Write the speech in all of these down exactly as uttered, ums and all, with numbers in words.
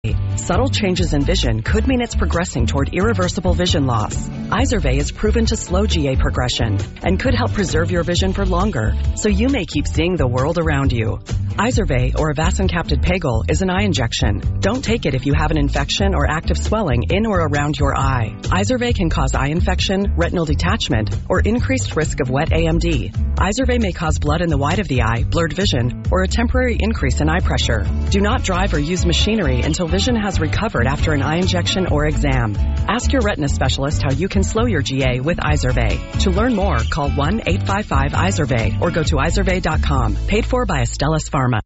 Subtle changes in vision could mean it's progressing toward irreversible vision loss. Izervay is proven to slow G A progression and could help preserve your vision for longer, so you may keep seeing the world around you. Izervay, or avacincaptad pegol, is an eye injection. Don't take it if you have an infection or active swelling in or around your eye. Izervay can cause eye infection, retinal detachment, or increased risk of wet A M D. Izervay may cause blood in the white of the eye, blurred vision, or a temporary increase in eye pressure. Do not drive or use machinery until vision has recovered after an eye injection or exam. Ask your retina specialist how you can slow your G A with Izervay. To learn more, call one eight five five Izervay or go to izervay dot com. Paid for by Astellas Pharma.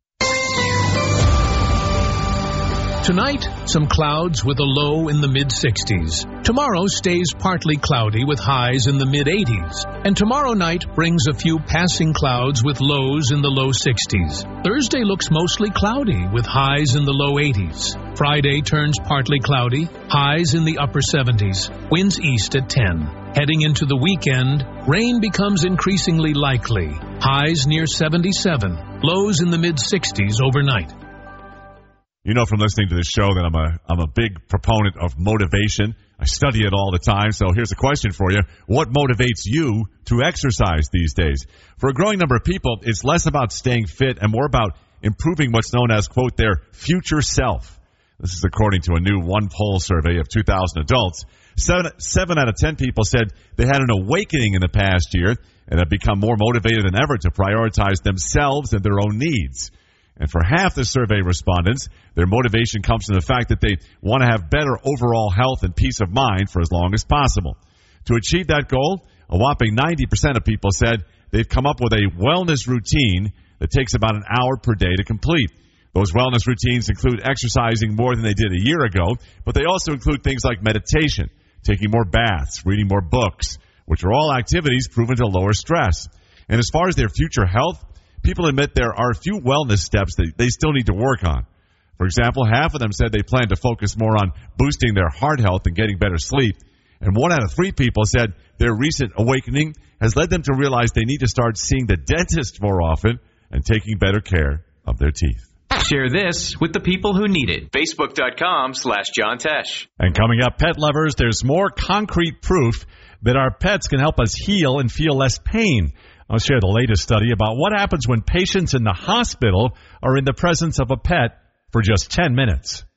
Tonight, some clouds with a low in the mid sixties. Tomorrow stays partly cloudy with highs in the mid eighties. And tomorrow night brings a few passing clouds with lows in the low sixties. Thursday looks mostly cloudy with highs in the low eighties. Friday turns partly cloudy, highs in the upper seventies. Winds east at ten. Heading into the weekend, rain becomes increasingly likely. Highs near seventy-seven. Lows in the mid sixties overnight. You know from listening to this show that I'm a I'm a big proponent of motivation. I study it all the time. So here's a question for you. What motivates you to exercise these days? For a growing number of people, it's less about staying fit and more about improving what's known as, quote, their future self. This is according to a new One Poll survey of two thousand adults. Seven, seven out of ten people said they had an awakening in the past year and have become more motivated than ever to prioritize themselves and their own needs. And for half the survey respondents, their motivation comes from the fact that they want to have better overall health and peace of mind for as long as possible. To achieve that goal, a whopping ninety percent of people said they've come up with a wellness routine that takes about an hour per day to complete. Those wellness routines include exercising more than they did a year ago, but they also include things like meditation, taking more baths, reading more books, which are all activities proven to lower stress. And as far as their future health, people admit there are a few wellness steps that they still need to work on. For example, half of them said they plan to focus more on boosting their heart health and getting better sleep. And one out of three people said their recent awakening has led them to realize they need to start seeing the dentist more often and taking better care of their teeth. Share this with the people who need it. Facebook.com slash John Tesh. And coming up, pet lovers, there's more concrete proof that our pets can help us heal and feel less pain. I'll share the latest study about what happens when patients in the hospital are in the presence of a pet for just ten minutes.